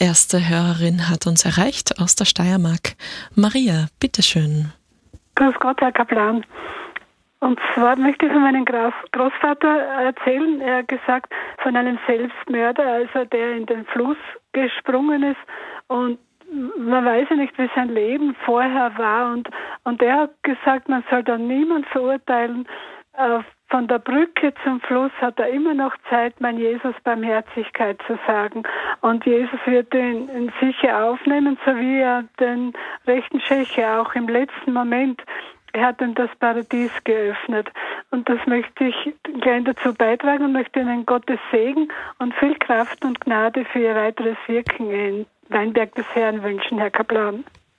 erste Hörerin hat uns erreicht aus der Steiermark. Maria, bitteschön. Grüß Gott, Herr Kaplan. Und zwar möchte ich von meinem Großvater erzählen. Er hat gesagt, von einem Selbstmörder, also der in den Fluss gesprungen ist. Und man weiß ja nicht, wie sein Leben vorher war. Und er hat gesagt, man soll da niemand verurteilen. Von der Brücke zum Fluss hat er immer noch Zeit, mein Jesus Barmherzigkeit zu sagen. Und Jesus wird ihn sicher aufnehmen, so wie er den rechten Schächer auch im letzten Moment. Er hat ihm das Paradies geöffnet. Und das möchte ich gleich dazu beitragen und möchte Ihnen Gottes Segen und viel Kraft und Gnade für Ihr weiteres Wirken in Weinberg des Herrn wünschen, Herr Kaplan.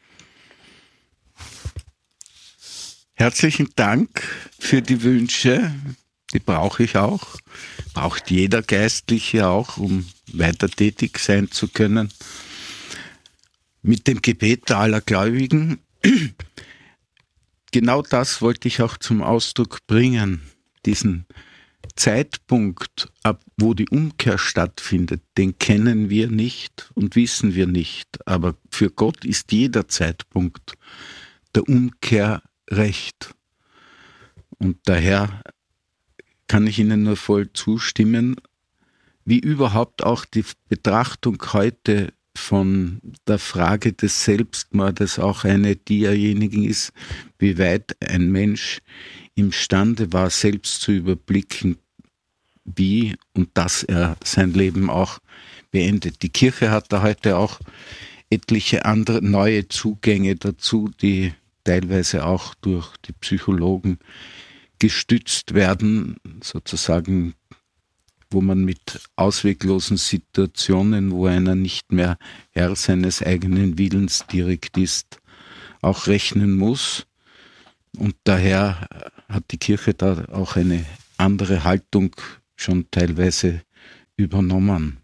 Herzlichen Dank für die Wünsche. Die brauche ich auch. Braucht jeder Geistliche auch, um weiter tätig sein zu können. Mit dem Gebet aller Gläubigen. Genau das wollte ich auch zum Ausdruck bringen. Diesen Zeitpunkt, ab wo die Umkehr stattfindet, den kennen wir nicht und wissen wir nicht. Aber für Gott ist jeder Zeitpunkt der Umkehr recht. Und daher kann ich Ihnen nur voll zustimmen, wie überhaupt auch die Betrachtung heute von der Frage des Selbstmordes auch eine derjenigen ist, wie weit ein Mensch imstande war, selbst zu überblicken, wie und dass er sein Leben auch beendet. Die Kirche hat da heute auch etliche andere neue Zugänge dazu, die teilweise auch durch die Psychologen gestützt werden, sozusagen, wo man mit ausweglosen Situationen, wo einer nicht mehr Herr seines eigenen Willens direkt ist, auch rechnen muss. Und daher hat die Kirche da auch eine andere Haltung schon teilweise übernommen.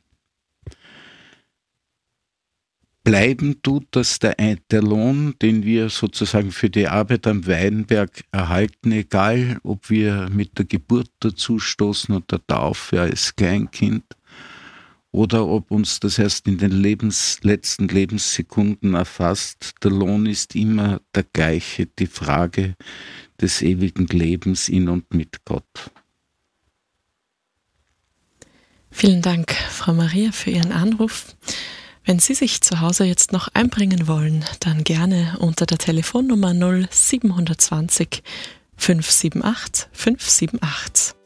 Bleiben tut, dass der Lohn, den wir sozusagen für die Arbeit am Weinberg erhalten, egal ob wir mit der Geburt dazustoßen und der Taufe als Kleinkind oder ob uns das erst in den letzten Lebenssekunden erfasst, der Lohn ist immer der gleiche, die Frage des ewigen Lebens in und mit Gott. Vielen Dank, Frau Maria, für Ihren Anruf. Wenn Sie sich zu Hause jetzt noch einbringen wollen, dann gerne unter der Telefonnummer 0720 578 578.